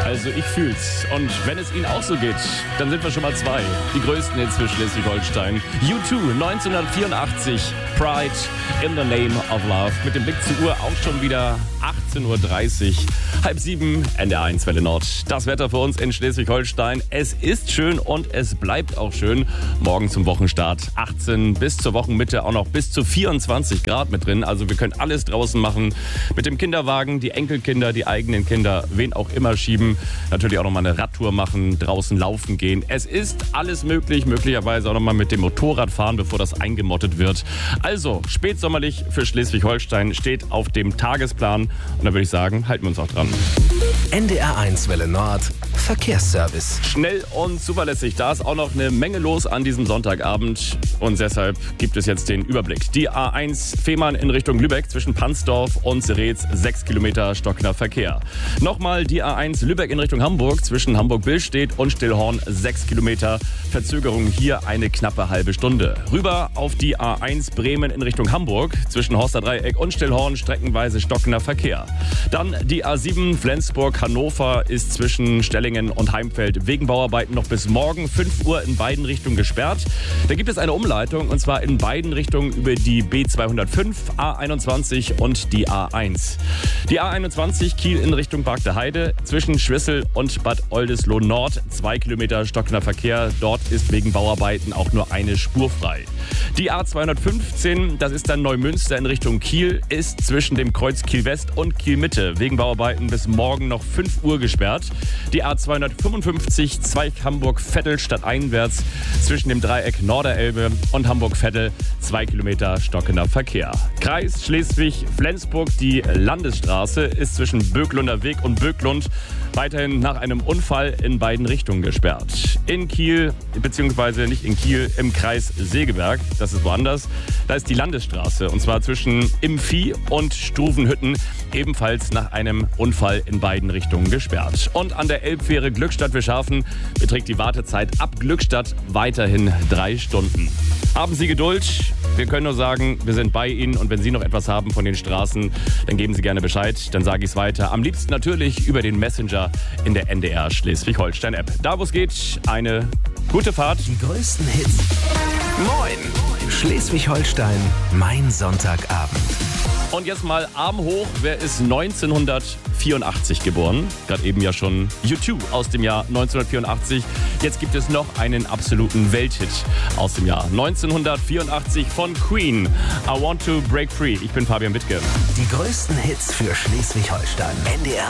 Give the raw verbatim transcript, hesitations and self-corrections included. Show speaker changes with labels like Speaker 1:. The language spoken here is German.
Speaker 1: Also ich fühl's. Und wenn es Ihnen auch so geht, dann sind wir schon mal zwei. Die größten Hits für Schleswig-Holstein. U zwei, neunzehnhundertvierundachtzig. Pride in the Name of Love. Mit dem Blick zur Uhr auch schon wieder achtzehn Uhr dreißig. Halb sieben, N D R eins Welle Nord. Das Wetter für uns in Schleswig-Holstein. Es ist schön und es bleibt auch schön. Morgen zum Wochenstart achtzehn bis zur Wochenmitte auch noch bis zu vierundzwanzig Grad mit drin. Also wir können alles draußen machen. Mit dem Kinderwagen, die Enkelkinder, die eigenen Kinder, wen auch immer schieben. Natürlich auch nochmal eine Radtour machen, draußen laufen gehen. Es ist alles möglich. Möglicherweise auch nochmal mit dem Motorrad fahren, bevor das eingemottet wird. Also, spätsommerlich für Schleswig-Holstein steht auf dem Tagesplan. Und da würde ich sagen, halten wir uns auch dran.
Speaker 2: N D R eins Welle Nord, Verkehrsservice.
Speaker 1: Schnell und zuverlässig. Da ist auch noch eine Menge los an diesem Sonntagabend. Und deshalb gibt es jetzt den Überblick. Die A eins Fehmarn in Richtung Lübeck zwischen Pansdorf und Seretz, sechs Kilometer stockender Verkehr. Nochmal die A eins Lübeck in Richtung Hamburg zwischen Hamburg-Billstedt und Stillhorn, sechs Kilometer. Verzögerung hier eine knappe halbe Stunde. Rüber auf die A eins Bremen in Richtung Hamburg zwischen Horster Dreieck und Stillhorn, streckenweise stockender Verkehr. Dann die A sieben Flensburg-Hannover ist zwischen Stellingen und Heimfeld wegen Bauarbeiten noch bis morgen fünf Uhr in beiden Richtungen gesperrt. Da gibt es eine Umleitung und zwar in beiden Richtungen über die B zweihundertfünf, A einundzwanzig und die A eins. Die A einundzwanzig Kiel in Richtung Bargte Heide zwischen Schwissel und Bad Oldesloe Nord, zwei Kilometer stockender Verkehr. Dort ist wegen Bauarbeiten auch nur eine Spur frei. Die A zweihundertfünfzehn, das ist dann Neumünster in Richtung Kiel, ist zwischen dem Kreuz Kiel West und Kiel Mitte wegen Bauarbeiten bis morgen noch fünf Uhr gesperrt. Die A zweihundertfünfundfünfzig Zweig Hamburg-Vettel stadteinwärts zwischen dem Dreieck Norderelbe und Hamburg-Vettel, zwei Kilometer stockender Verkehr. Kreis Schleswig-Flensburg, die Landesstraße ist zwischen Böklunder Weg und Böklund weiterhin nach einem Unfall in beiden Richtungen gesperrt. In Kiel, beziehungsweise nicht in Kiel, im Kreis Segeberg, das ist woanders, da ist die Landesstraße und zwar zwischen Impfi und Struvenhütten ebenfalls nach einem Unfall in beiden Richtungen gesperrt. Und an der Elbfähre Glückstadt-Wischhafen beträgt die Wartezeit ab Glückstadt weiterhin drei Stunden. Haben Sie Geduld. Wir können nur sagen, wir sind bei Ihnen und wenn Sie noch etwas haben von den Straßen, dann geben Sie gerne Bescheid, dann sage ich es weiter. Am liebsten natürlich über den Messenger in der N D R Schleswig-Holstein-App. Da, wo es geht, eine gute Fahrt.
Speaker 2: Die größten Hits. Moin! Schleswig-Holstein, mein Sonntagabend.
Speaker 1: Und jetzt mal Arm hoch, wer ist neunzehnhundertvierundachtzig geboren? Gerade eben ja schon U zwei aus dem Jahr neunzehnhundertvierundachtzig. Jetzt gibt es noch einen absoluten Welthit aus dem Jahr neunzehnhundertvierundachtzig von Queen. I Want to Break Free. Ich bin Fabian Wittke.
Speaker 2: Die größten Hits für Schleswig-Holstein. N D R